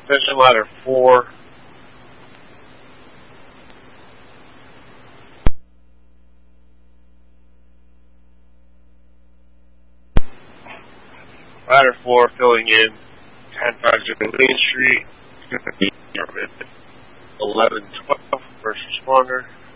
Attention ladder 4. Ladder 4 filling in 1050 Main Street. 1112 first responder.